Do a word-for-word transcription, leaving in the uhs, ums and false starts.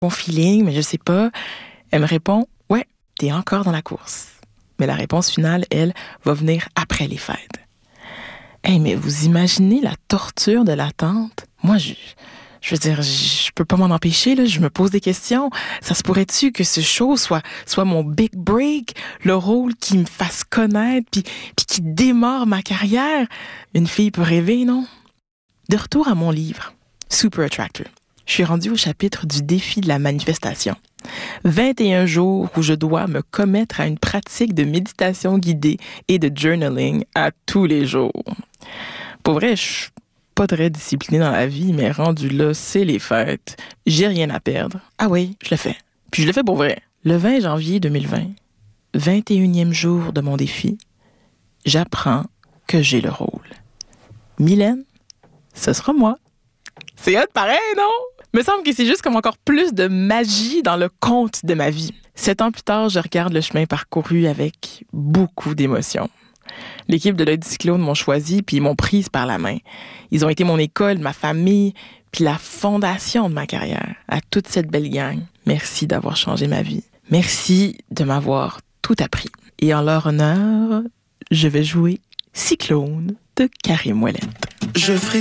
bon feeling, mais je sais pas. Elle me répond, ouais, t'es encore dans la course. Mais la réponse finale, elle, va venir après les fêtes. Hey, mais vous imaginez la torture de l'attente? Moi, je, je veux dire, je, je peux pas m'en empêcher, là. Je me pose des questions. Ça se pourrait-tu que ce show soit, soit mon big break, le rôle qui me fasse connaître, puis, puis qui démarre ma carrière? Une fille peut rêver, non? De retour à mon livre, Super Attractor. Je suis rendue au chapitre du défi de la manifestation. vingt et un jours où je dois me commettre à une pratique de méditation guidée et de journaling à tous les jours. Pour vrai, je suis pas très disciplinée dans la vie, mais rendu là, c'est les fêtes. J'ai rien à perdre. Ah oui, je le fais. Puis je le fais pour vrai. Le vingt janvier deux mille vingt, vingt et unième jour de mon défi, j'apprends que j'ai le rôle. Mylène, ce sera moi. C'est hot pareil, non? Me semble que c'est juste comme encore plus de magie dans le conte de ma vie. Sept ans plus tard, je regarde le chemin parcouru avec beaucoup d'émotion. L'équipe de l'Œil du Cyclone m'ont choisi puis ils m'ont prise par la main. Ils ont été mon école, ma famille, puis la fondation de ma carrière. À toute cette belle gang, merci d'avoir changé ma vie. Merci de m'avoir tout appris. Et en leur honneur, je vais jouer Cyclone de Karim Ouellet. Je ferai